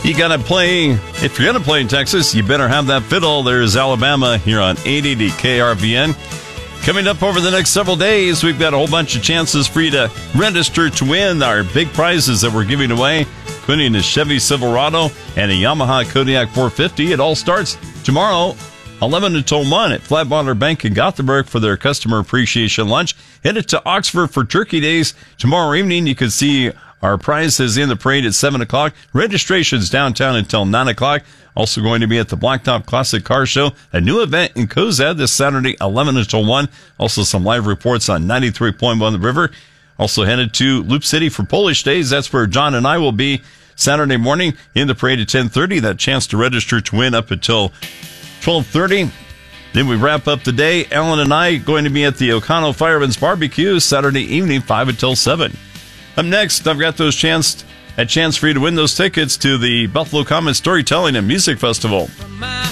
You got to play, if you're going to play in Texas, you better have that fiddle. There's Alabama here on 880 KRVN. Coming up over the next several days, we've got a whole bunch of chances for you to register to win our big prizes that we're giving away, including a Chevy Silverado and a Yamaha Kodiak 450. It all starts tomorrow, 11 until 1 at Flatwater Bank in Gothenburg for their customer appreciation lunch. Headed to Oxford for Turkey Days tomorrow evening. You can see our prizes in the parade at 7 o'clock. Registration's downtown until 9 o'clock. Also going to be at the Blacktop Classic Car Show, a new event in Cozad this Saturday, 11 until 1. Also some live reports on 93.1 The River. Also headed to Loop City for Polish Days. That's where John and I will be Saturday morning in the parade at 10:30. That chance to register to win up until 12:30. Then we wrap up the day. Alan and I going to be at the O'Connell Fireman's Barbecue Saturday evening, 5 until 7. Up next, I've got a chance for you to win those tickets to the Buffalo Common Storytelling and Music Festival.